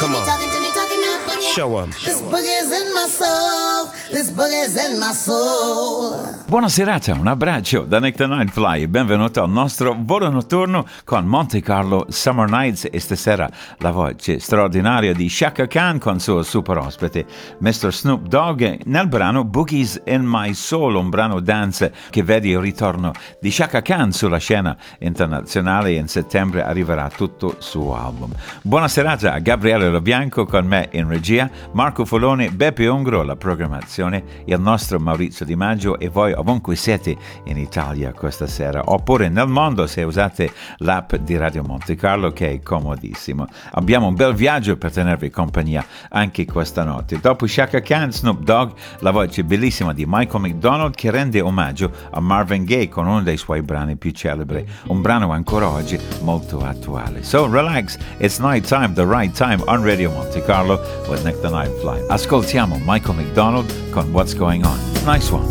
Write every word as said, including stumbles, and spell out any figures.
Come on. Show 'em. This boogie's in my soul. This boogie's in my soul. Buona serata, un abbraccio da Nick the Nightfly e benvenuto al nostro volo notturno con Monte Carlo Summer Nights e stasera la voce straordinaria di Chaka Khan con suo super ospite mister Snoop Dogg nel brano Boogie's in My Soul, un brano dance che vede il ritorno di Chaka Khan sulla scena internazionale e in settembre arriverà tutto il suo album. Buona serata a Gabriele Lobianco con me in regia, Marco Folone, Beppe Ungro la programmazione, il nostro Maurizio Di Maggio e voi ovunque siete in Italia questa sera oppure nel mondo se usate l'app di Radio Monte Carlo che è comodissimo. Abbiamo un bel viaggio per tenervi compagnia anche questa notte. Dopo Chaka Khan, Snoop Dogg, la voce bellissima di Michael McDonald che rende omaggio a Marvin Gaye con uno dei suoi brani più celebri, un brano ancora oggi molto attuale. So relax, it's night time, the right time on Radio Monte Carlo with Nick the Nightfly. Ascoltiamo Michael McDonald con What's Going On. Nice one.